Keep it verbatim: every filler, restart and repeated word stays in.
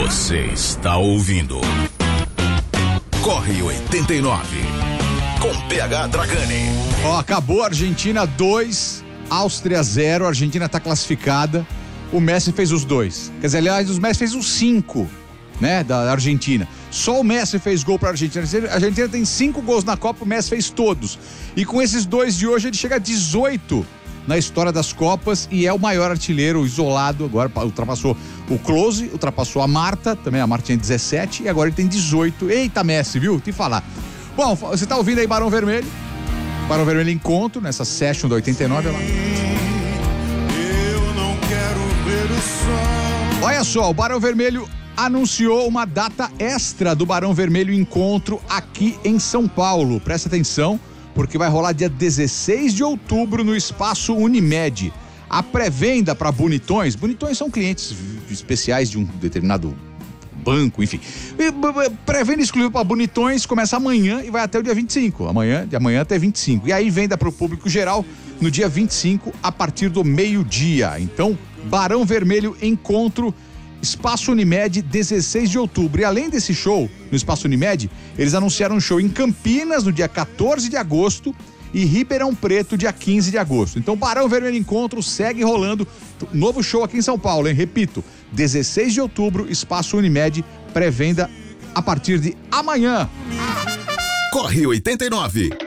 Você está ouvindo Corre oitenta e nove com P H Dragani. Ó, acabou a Argentina dois, Áustria zero. A Argentina tá classificada. O Messi fez os dois. Quer dizer, aliás, o Messi fez os cinco, né, da Argentina. Só o Messi fez gol pra Argentina. A Argentina tem cinco gols na Copa, o Messi fez todos. E com esses dois de hoje, ele chega a dezoito na história das Copas e é o maior artilheiro isolado. Agora ultrapassou o Klose, ultrapassou a Marta, também a Marta tinha dezessete e agora ele tem dezoito. Eita, Messi, viu? Te falar. Bom, você tá ouvindo aí Barão Vermelho? Barão Vermelho Encontro, nessa session da oitenta e nove. Lá. Eu não quero ver o sol. Olha só, o Barão Vermelho anunciou uma data extra do Barão Vermelho Encontro aqui em São Paulo. Presta atenção, porque vai rolar dia dezesseis de outubro no Espaço Unimed. A pré-venda para bonitões, bonitões são clientes especiais de um determinado banco, enfim. Pré-venda exclusiva para bonitões começa amanhã e vai até o dia vinte e cinco. Amanhã, de amanhã até vinte e cinco. E aí venda para o público geral no dia vinte e cinco a partir do meio-dia. Então, Barão Vermelho Encontro, Espaço Unimed, dezesseis de outubro. E além desse show no Espaço Unimed, eles anunciaram um show em Campinas no dia quatorze de agosto e Ribeirão Preto dia quinze de agosto. Então, Barão Vermelho Encontro segue rolando. Novo show aqui em São Paulo, hein? Repito, dezesseis de outubro, Espaço Unimed, pré-venda a partir de amanhã. Corre oitenta e nove.